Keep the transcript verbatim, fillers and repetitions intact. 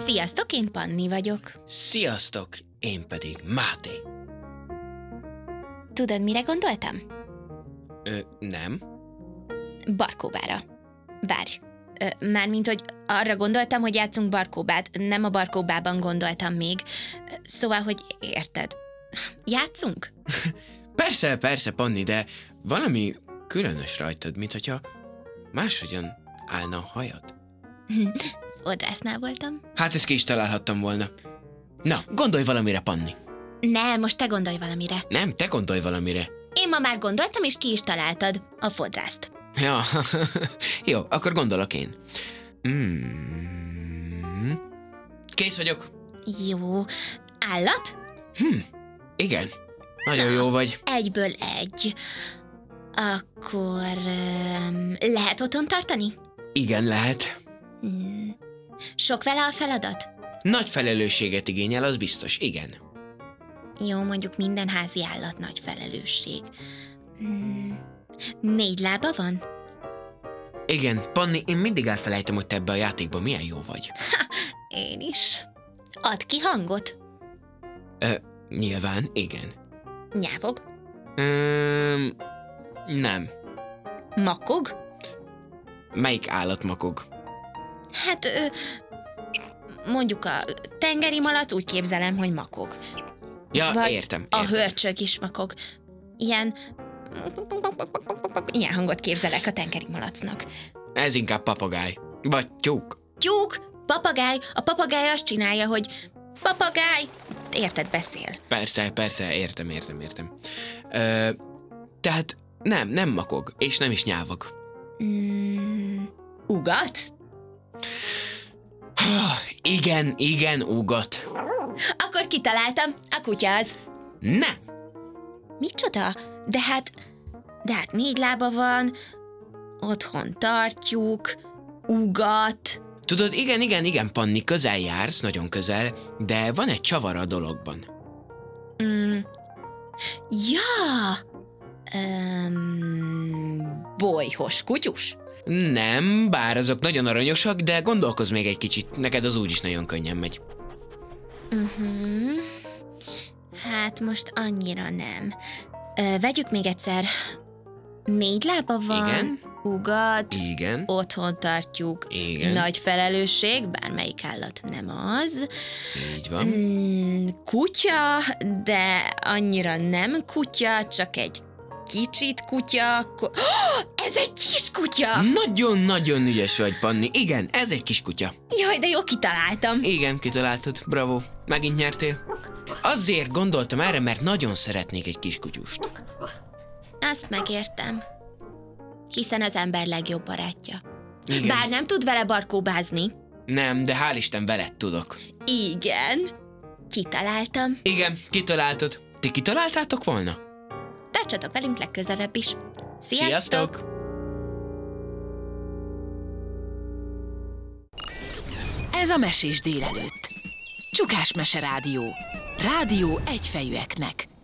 Sziasztok, én Panni vagyok. Sziasztok, én pedig Máté. Tudod, mire gondoltam? Ö, nem. Barkóbára. Várj. Ö, mármint, hogy arra gondoltam, hogy játszunk barkóbát, nem a barkóbában gondoltam még. Szóval, hogy érted. Játszunk? Persze, persze, Panni, de valami különös rajtad, mint hogyha máshogyan állna a hajad. Fodrásznál voltam. Hát ezt ki is találhattam volna. Na, gondolj valamire, Panni. Nem, most te gondolj valamire. Nem, te gondolj valamire. Én ma már gondoltam, és ki is találtad a fodrászt. Ja, jó, akkor gondolok én. Mm. Kész vagyok. Jó. Állat? Hm, igen. Nagyon jó vagy. Egyből egy. Akkor um, lehet otthon tartani? Igen, lehet. Hmm. Sok vele a feladat? Nagy felelősséget igényel, az biztos, igen. Jó, mondjuk minden házi állat nagy felelősség. Hmm. Négy lába van? Igen, Panni, én mindig elfelejtem, hogy te ebbe a játékban milyen jó vagy. Én is. Ad ki hangot? Ö, nyilván, igen. Nyávog? Öm, nem. Makog? Melyik állat makog? Hát, ö, mondjuk a tengeri malac úgy képzelem, hogy makog. Ja, Vagy értem, a értem. hörcsög is makog. Ilyen... Ilyen hangot képzelek a tengeri malacnak. Ez inkább papagáj. Vagy tyúk. Tyúk, papagáj, a papagáj azt csinálja, hogy papagáj, érted, beszél. Persze, persze, értem, értem, értem. Ö, tehát nem, nem makog, és nem is nyávog. Mm, ugat? Igen, igen, ugat. Akkor kitaláltam, a kutya az. Nem. Micsoda? De hát, de hát négy lába van, otthon tartjuk, ugat. Tudod, igen, igen, igen, Panni, közel jársz, nagyon közel, de van egy csavar a dologban. Mm. Ja! Um, bolyhos kutyus? Nem, bár azok nagyon aranyosak, de gondolkozz még egy kicsit, neked az úgyis nagyon könnyen megy. Uh-huh. Hát most annyira nem. Ö, vegyük még egyszer. Négy lába van, Igen. ugat, Igen. otthon tartjuk, Igen. nagy felelősség, bármelyik állat nem az. Így van. Mm, kutya, de annyira nem kutya, csak egy kicsit kutya. Ku- oh, ez egy kis kutya! Nagyon-nagyon ügyes vagy, Panni. Igen, ez egy kis kutya. Jaj, de jó kitaláltam. Igen, kitaláltad. Bravo. Megint nyertél. Azért gondoltam erre, mert nagyon szeretnék egy kis kutyust. Azt megértem. Hiszen az ember legjobb barátja. Igen. Bár nem tud vele barkóbázni. Nem, de hál' Isten veled tudok. Igen. Kitaláltam. Igen, kitaláltad. Ti kitaláltátok volna? Tartsatok velünk legközelebb is. Sziasztok! Sziasztok! Ez a Mesés délelőtt. Csukás Mese Rádió. Rádió egyfejűeknek.